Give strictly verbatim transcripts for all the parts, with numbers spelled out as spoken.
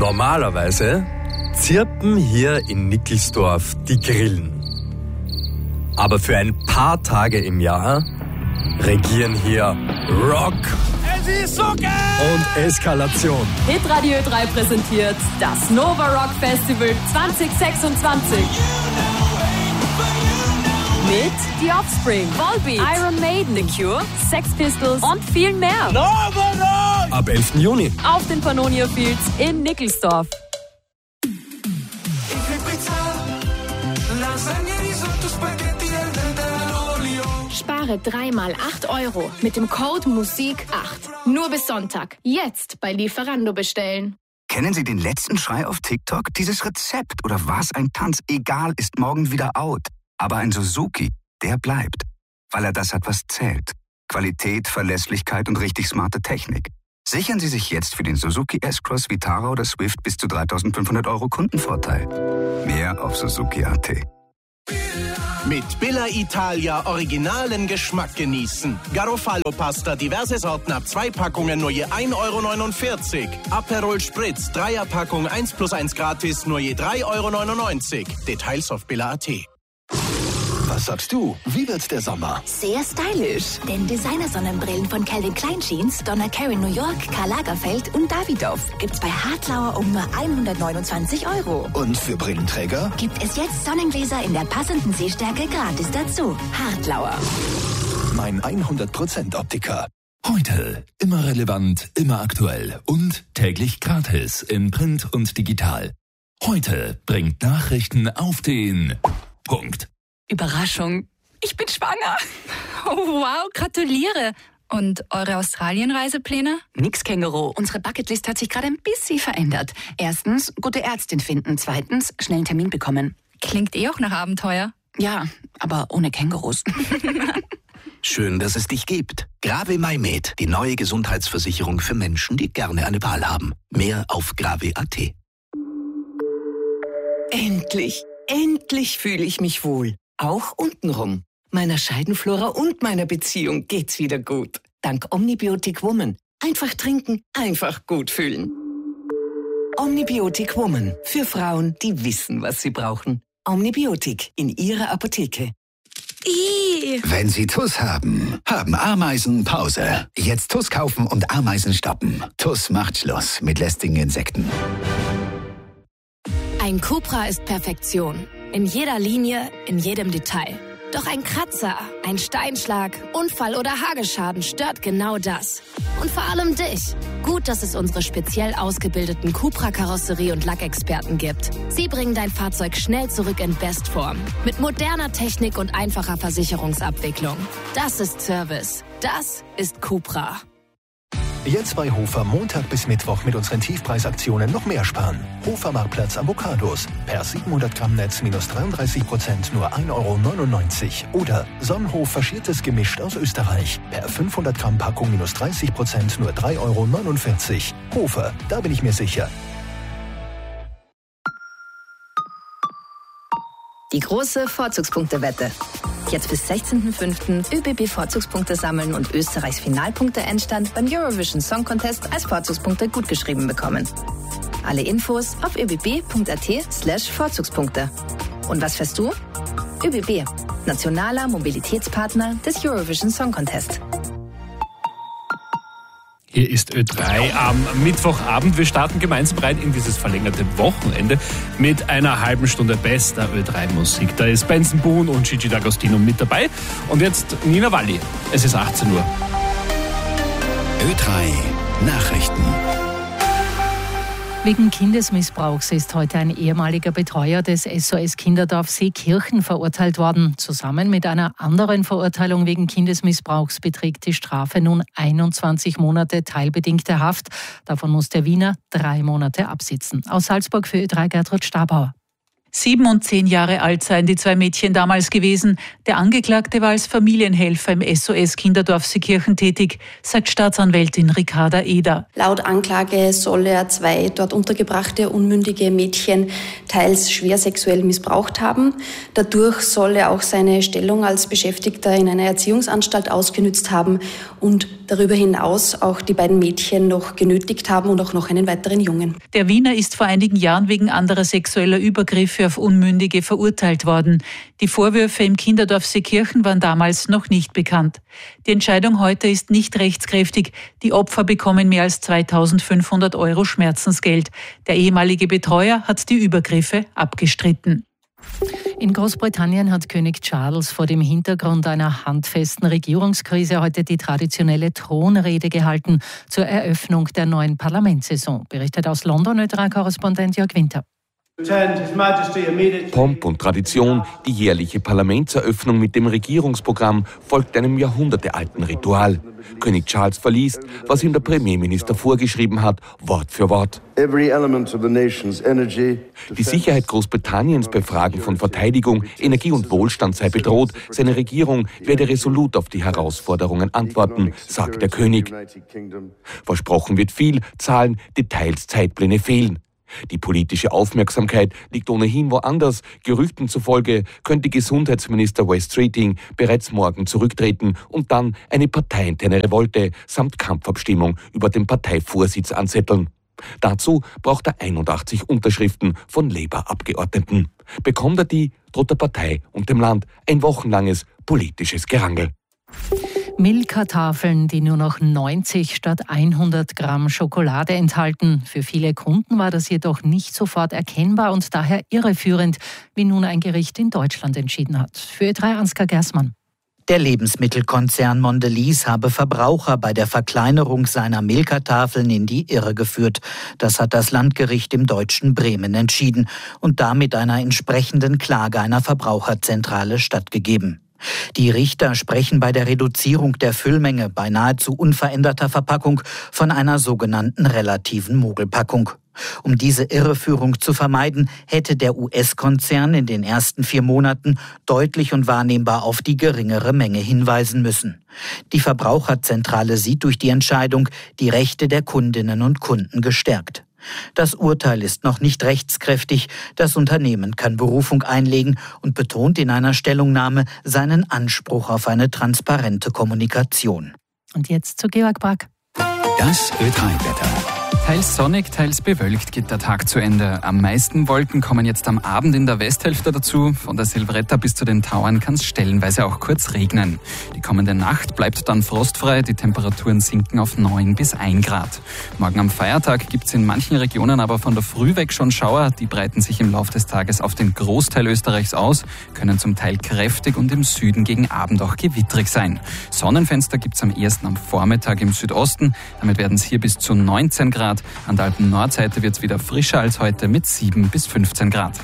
Normalerweise zirpen hier in Nickelsdorf die Grillen. Aber für ein paar Tage im Jahr regieren hier Rock Es ist so geil! und Eskalation. Hitradio Ö drei präsentiert das Nova Rock Festival zwanzig sechsundzwanzig. Mit The Offspring, Volbeat, Iron Maiden, The Cure, Sex Pistols und viel mehr. Nova Rock! Ab elften Juni. Auf den Pannonia Fields in Nickelsdorf. Spare dreimal acht Euro mit dem Code Musik acht. Nur bis Sonntag. Jetzt bei Lieferando bestellen. Kennen Sie den letzten Schrei auf TikTok? Dieses Rezept oder was ein Tanz, egal, ist morgen wieder out. Aber ein Suzuki, der bleibt. Weil er das hat, was zählt. Qualität, Verlässlichkeit und richtig smarte Technik. Sichern Sie sich jetzt für den Suzuki S-Cross, Vitara oder Swift bis zu dreitausendfünfhundert Euro Kundenvorteil. Mehr auf Suzuki Punkt a t. Mit Billa Italia originalen Geschmack genießen. Garofalo Pasta, diverse Sorten ab zwei Packungen nur je ein Euro neunundvierzig. Aperol Spritz, Dreierpackung eins plus eins gratis nur je drei Euro neunundneunzig. Details auf Billa Punkt a t. Was sagst du? Wie wird's der Sommer? Sehr stylisch. Denn Designer-Sonnenbrillen von Calvin Klein Jeans, Donna Karan New York, Karl Lagerfeld und Davidoff gibt's bei Hartlauer um nur hundertneunundzwanzig Euro. Und für Brillenträger? Gibt es jetzt Sonnengläser in der passenden Sehstärke gratis dazu. Hartlauer. Mein hundert Prozent Optiker. Heute immer relevant, immer aktuell und täglich gratis in Print und digital. Heute bringt Nachrichten auf den Punkt. Überraschung, ich bin schwanger. Oh, wow, gratuliere. Und eure Australien-Reisepläne? Nix, Känguru. Unsere Bucketlist hat sich gerade ein bisschen verändert. Erstens, gute Ärztin finden. Zweitens, schnell einen Termin bekommen. Klingt eh auch nach Abenteuer. Ja, aber ohne Kängurus. Schön, dass es dich gibt. Grave MyMed, die neue Gesundheitsversicherung für Menschen, die gerne eine Wahl haben. Mehr auf grave Punkt a t. Endlich, endlich fühle ich mich wohl. Auch untenrum. Meiner Scheidenflora und meiner Beziehung geht's wieder gut. Dank Omnibiotic Woman. Einfach trinken, einfach gut fühlen. Omnibiotic Woman. Für Frauen, die wissen, was sie brauchen. Omnibiotic in ihrer Apotheke. Ih. Wenn Sie T U S haben, haben Ameisen Pause. Jetzt T U S kaufen und Ameisen stoppen. T U S macht Schluss mit lästigen Insekten. Ein Cupra ist Perfektion. In jeder Linie, in jedem Detail. Doch ein Kratzer, ein Steinschlag, Unfall oder Hagelschaden stört genau das. Und vor allem dich. Gut, dass es unsere speziell ausgebildeten Cupra-Karosserie- und Lackexperten gibt. Sie bringen dein Fahrzeug schnell zurück in Bestform. Mit moderner Technik und einfacher Versicherungsabwicklung. Das ist Service. Das ist Cupra. Jetzt bei Hofer Montag bis Mittwoch mit unseren Tiefpreisaktionen noch mehr sparen. Hofer Marktplatz Avocados. Per siebenhundert Gramm Netz minus dreiunddreißig Prozent nur ein Euro neunundneunzig. Oder Sonnenhof faschiertes Gemischt aus Österreich. Per fünfhundert Gramm Packung minus dreißig Prozent nur drei Euro neunundvierzig. Hofer, da bin ich mir sicher. Die große Vorzugspunktewette. Jetzt bis sechzehnten fünften ÖBB Vorzugspunkte sammeln und Österreichs Finalpunkte-Endstand beim Eurovision Song Contest als Vorzugspunkte gutgeschrieben bekommen. Alle Infos auf öbb punkt a t slash Vorzugspunkte. Und was fährst du? ÖBB, nationaler Mobilitätspartner des Eurovision Song Contest. Hier ist Ö drei am Mittwochabend. Wir starten gemeinsam rein in dieses verlängerte Wochenende mit einer halben Stunde bester Ö drei Musik. Da ist Benson Boone und Gigi D'Agostino mit dabei. Und jetzt Nina Walli. Es ist achtzehn Uhr. Ö drei Nachrichten. Wegen Kindesmissbrauchs ist heute ein ehemaliger Betreuer des S O S Kinderdorf Seekirchen verurteilt worden. Zusammen mit einer anderen Verurteilung wegen Kindesmissbrauchs beträgt die Strafe nun einundzwanzig Monate teilbedingte Haft. Davon muss der Wiener drei Monate absitzen. Aus Salzburg für Ö drei Gertrud Stabauer. Sieben und zehn Jahre alt seien die zwei Mädchen damals gewesen. Der Angeklagte war als Familienhelfer im S O S Kinderdorf Seekirchen tätig, sagt Staatsanwältin Ricarda Eder. Laut Anklage soll er zwei dort untergebrachte unmündige Mädchen teils schwer sexuell missbraucht haben. Dadurch soll er auch seine Stellung als Beschäftigter in einer Erziehungsanstalt ausgenützt haben und darüber hinaus auch die beiden Mädchen noch genötigt haben und auch noch einen weiteren Jungen. Der Wiener ist vor einigen Jahren wegen anderer sexueller Übergriffe auf Unmündige verurteilt worden. Die Vorwürfe im Kinderdorf Seekirchen waren damals noch nicht bekannt. Die Entscheidung heute ist nicht rechtskräftig. Die Opfer bekommen mehr als zweitausendfünfhundert Euro Schmerzensgeld. Der ehemalige Betreuer hat die Übergriffe abgestritten. In Großbritannien hat König Charles vor dem Hintergrund einer handfesten Regierungskrise heute die traditionelle Thronrede gehalten zur Eröffnung der neuen Parlamentssaison, berichtet aus London Ö drei-Korrespondent Jörg Winter. Pomp und Tradition, die jährliche Parlamentseröffnung mit dem Regierungsprogramm folgt einem jahrhundertealten Ritual. König Charles verliest, was ihm der Premierminister vorgeschrieben hat, Wort für Wort. Die Sicherheit Großbritanniens bei Fragen von Verteidigung, Energie und Wohlstand sei bedroht. Seine Regierung werde resolut auf die Herausforderungen antworten, sagt der König. Versprochen wird viel, Zahlen, Details, Zeitpläne fehlen. Die politische Aufmerksamkeit liegt ohnehin woanders. Gerüchten zufolge könnte Gesundheitsminister Wes Streeting bereits morgen zurücktreten und dann eine parteiinterne Revolte samt Kampfabstimmung über den Parteivorsitz anzetteln. Dazu braucht er einundachtzig Unterschriften von Labour-Abgeordneten. Bekommt er die, droht der Partei und dem Land ein wochenlanges politisches Gerangel. Milka-Tafeln, die nur noch neunzig statt hundert Gramm Schokolade enthalten. Für viele Kunden war das jedoch nicht sofort erkennbar und daher irreführend, wie nun ein Gericht in Deutschland entschieden hat. Für Ö drei Ansgar Gersmann. Der Lebensmittelkonzern Mondelez habe Verbraucher bei der Verkleinerung seiner Milka-Tafeln in die Irre geführt. Das hat das Landgericht im deutschen Bremen entschieden und damit einer entsprechenden Klage einer Verbraucherzentrale stattgegeben. Die Richter sprechen bei der Reduzierung der Füllmenge bei nahezu unveränderter Verpackung von einer sogenannten relativen Mogelpackung. Um diese Irreführung zu vermeiden, hätte der U S-Konzern in den ersten vier Monaten deutlich und wahrnehmbar auf die geringere Menge hinweisen müssen. Die Verbraucherzentrale sieht durch die Entscheidung die Rechte der Kundinnen und Kunden gestärkt. Das Urteil ist noch nicht rechtskräftig. Das Unternehmen kann Berufung einlegen und betont in einer Stellungnahme seinen Anspruch auf eine transparente Kommunikation. Und jetzt zu Georg Brack. Das Ö drei Wetter. Teils sonnig, teils bewölkt geht der Tag zu Ende. Am meisten Wolken kommen jetzt am Abend in der Westhälfte dazu. Von der Silvretta bis zu den Tauern kann es stellenweise auch kurz regnen. Die kommende Nacht bleibt dann frostfrei. Die Temperaturen sinken auf neun bis ein Grad. Morgen am Feiertag gibt es in manchen Regionen aber von der Früh weg schon Schauer. Die breiten sich im Laufe des Tages auf den Großteil Österreichs aus, können zum Teil kräftig und im Süden gegen Abend auch gewittrig sein. Sonnenfenster gibt es am ersten am Vormittag im Südosten. Damit werden es hier bis zu neunzehn Grad. An der Alpen-Nordseite wird es wieder frischer als heute mit sieben bis fünfzehn Grad.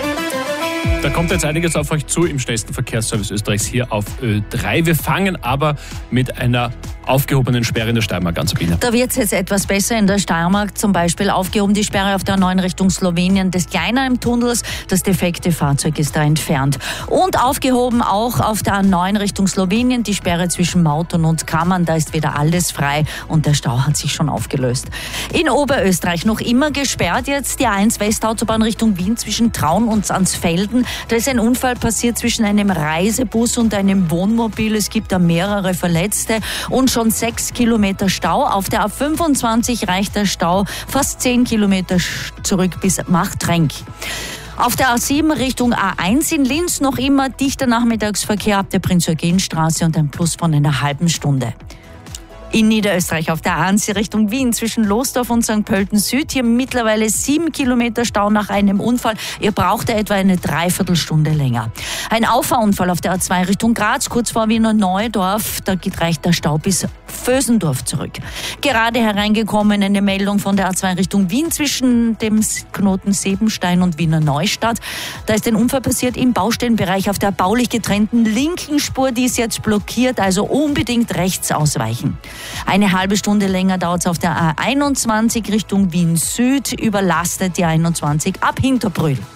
Da kommt jetzt einiges auf euch zu im schnellsten Verkehrsservice Österreichs hier auf Ö drei. Wir fangen aber mit einer aufgehobenen Sperre in der Steiermark an, Sabine. Da wird es jetzt etwas besser in der Steiermark. Zum Beispiel aufgehoben die Sperre auf der neuen Richtung Slowenien des Kleinheim-Tunnels. Das defekte Fahrzeug ist da entfernt. Und aufgehoben auch auf der neuen Richtung Slowenien die Sperre zwischen Mautern und Kammern. Da ist wieder alles frei und der Stau hat sich schon aufgelöst. In Oberösterreich noch immer gesperrt jetzt die A eins Westautobahn Richtung Wien zwischen Traun und Ansfelden. Da ist ein Unfall passiert zwischen einem Reisebus und einem Wohnmobil. Es gibt da mehrere Verletzte und schon sechs Kilometer Stau. Auf der A fünfundzwanzig reicht der Stau fast zehn Kilometer zurück bis Machtrenk. Auf der A sieben Richtung A eins in Linz noch immer dichter Nachmittagsverkehr ab der Prinz-Eugen-Straße und ein Plus von einer halben Stunde. In Niederösterreich auf der A eins Richtung Wien zwischen Losdorf und Sankt Pölten Süd. Hier mittlerweile sieben Kilometer Stau nach einem Unfall. Ihr braucht etwa eine Dreiviertelstunde länger. Ein Auffahrunfall auf der A zwei Richtung Graz, kurz vor Wiener Neudorf. Da reicht der Stau bis Vösendorf zurück. Gerade hereingekommen eine Meldung von der A zwei Richtung Wien zwischen dem Knoten Sebenstein und Wiener Neustadt. Da ist ein Unfall passiert im Baustellenbereich auf der baulich getrennten linken Spur. Die ist jetzt blockiert, also unbedingt rechts ausweichen. Eine halbe Stunde länger dauert es auf der A einundzwanzig Richtung Wien Süd, überlastet die einundzwanzig ab Hinterbrühl.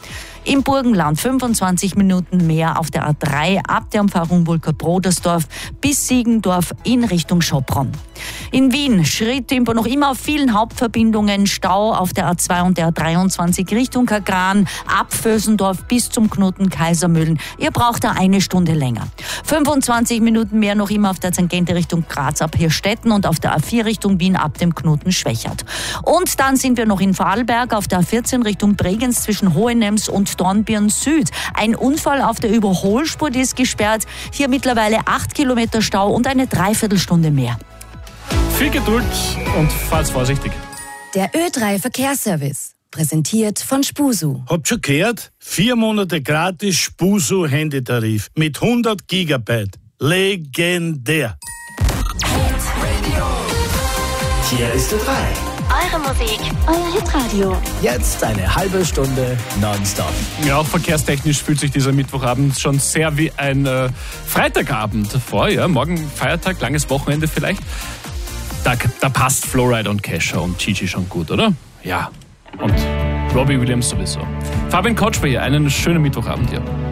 Im Burgenland fünfundzwanzig Minuten mehr auf der A drei ab der Umfahrung Wulker-Brodersdorf bis Siegendorf in Richtung Schopron. In Wien Schritttempo noch immer auf vielen Hauptverbindungen, Stau auf der A zwei und der A dreiundzwanzig Richtung Kagran, ab Vösendorf bis zum Knoten Kaisermühlen. Ihr braucht da eine Stunde länger. fünfundzwanzig Minuten mehr noch immer auf der Tangente Richtung Graz ab Hirstetten und auf der A vier Richtung Wien ab dem Knoten Schwächert. Und dann sind wir noch in Vorarlberg auf der A vierzehn Richtung Bregenz zwischen Hohenems und Dornbirn Süd. Ein Unfall auf der Überholspur, die ist gesperrt. Hier mittlerweile acht Kilometer Stau und eine Dreiviertelstunde mehr. Viel Geduld und fahrt vorsichtig. Der Ö drei Verkehrsservice, präsentiert von Spusu. Habt schon gehört? Vier Monate gratis Spusu Handytarif mit hundert Gigabyte. Legendär. Hier ist Ö drei. Eure Musik, euer Hitradio. Jetzt eine halbe Stunde nonstop. Ja, auch verkehrstechnisch fühlt sich dieser Mittwochabend schon sehr wie ein äh, Freitagabend vor. Ja, morgen Feiertag, langes Wochenende vielleicht. Da, da passt Flowride und Kesha und Gigi schon gut, oder? Ja. Und Robbie Williams sowieso. Fabian Kotschber hier, einen schönen Mittwochabend hier.